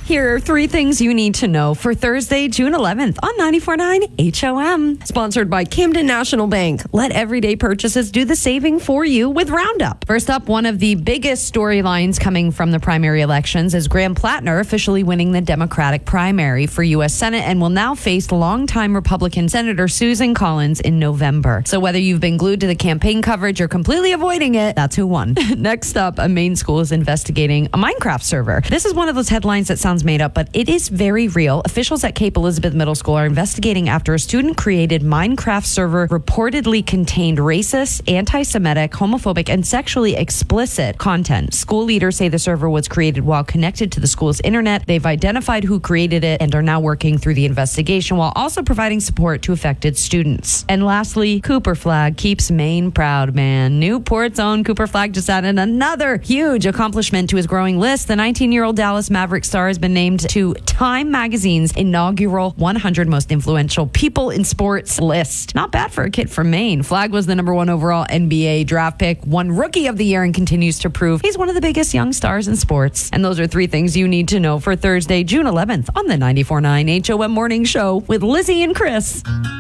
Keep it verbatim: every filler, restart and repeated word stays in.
Here are three things you need to know for Thursday, June eleventh on ninety-four point nine H O M. Sponsored by Camden National Bank. Let everyday purchases do the saving for you with Roundup. First up, one of the biggest storylines coming from the primary elections is Graham Plattner officially winning the Democratic primary for U S Senate and will now face longtime Republican Senator Susan Collins in November. So whether you've been glued to the campaign coverage or completely avoiding it, that's who won. Next up, a Maine school is investigating a Minecraft server. This is one of those headlines that sounds made up, but it is very real. Officials at Cape Elizabeth Middle School are investigating after a student created Minecraft server reportedly contained racist, anti-Semitic, homophobic, and sexually explicit content. School leaders say the server was created while connected to the school's internet. They've identified who created it and are now working through the investigation while also providing support to affected students. And lastly, Cooper Flag keeps Maine proud, man. Newport's own Cooper Flag just added another huge accomplishment to his growing list. The nineteen-year-old Dallas Maverick star has been named to Time Magazine's inaugural one hundred most influential people in sports list. Not bad for a kid from Maine. Flag was the number one overall N B A draft pick, won Rookie of the Year, and continues to prove he's one of the biggest young stars in sports. And those are three things you need to know for Thursday, June eleventh on the ninety-four point nine H O M Morning Show with Lizzie and Chris.